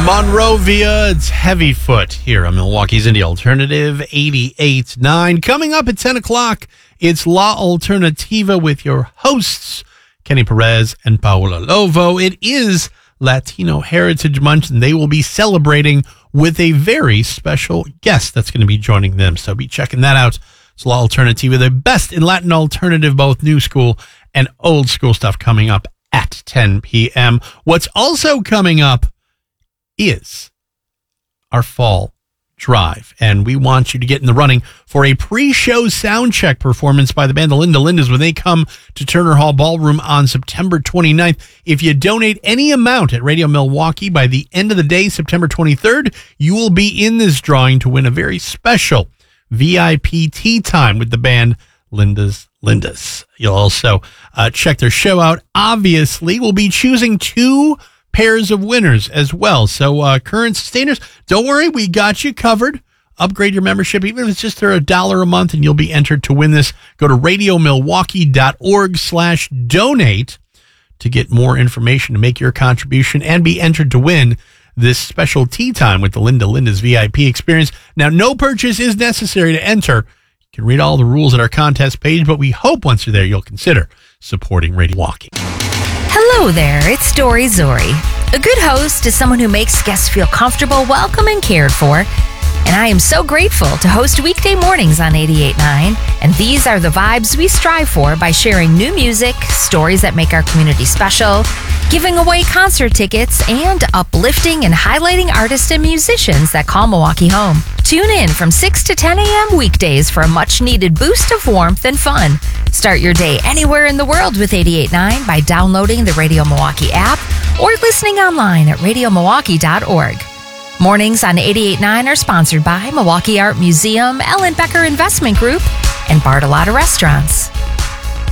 Monrovia, it's Heavyfoot here on Milwaukee's Indie Alternative 88.9. Coming up at 10 o'clock, it's La Alternativa with your hosts, Kenny Perez and Paola Lovo. It is Latino Heritage Month, and they will be celebrating with a very special guest that's going to be joining them. So be checking that out. It's La Alternativa, the best in Latin alternative, both new school and old school stuff coming up at 10 p.m. What's also coming up is our fall drive, and we want you to get in the running for a pre-show sound check performance by the band the Linda Lindas when they come to Turner Hall Ballroom on September 29th. If you donate any amount at Radio Milwaukee by the end of the day, September 23rd, you will be in this drawing to win a very special VIP tea time with the band Linda's Lindas. You'll also check their show out. Obviously, we'll be choosing two pairs of winners as well. So current sustainers, don't worry, we got you covered. Upgrade your membership, even if it's just $1 a month, and you'll be entered to win this. Go to radiomilwaukee.org/donate to get more information, to make your contribution, and be entered to win this special tea time with the Linda Lindas VIP experience. Now, no purchase is necessary to enter. You can read all the rules at our contest page, but we hope once you're there, you'll consider supporting Radio Milwaukee. Hello there, it's Dory Zori. A good host is someone who makes guests feel comfortable, welcome, and cared for. And I am so grateful to host weekday mornings on 88.9. And these are the vibes we strive for by sharing new music, stories that make our community special, giving away concert tickets, and uplifting and highlighting artists and musicians that call Milwaukee home. Tune in from 6 to 10 a.m. weekdays for a much-needed boost of warmth and fun. Start your day anywhere in the world with 88.9 by downloading the Radio Milwaukee app or listening online at radiomilwaukee.org. Mornings on 88.9 are sponsored by Milwaukee Art Museum, Ellen Becker Investment Group, and Bartolotta Restaurants.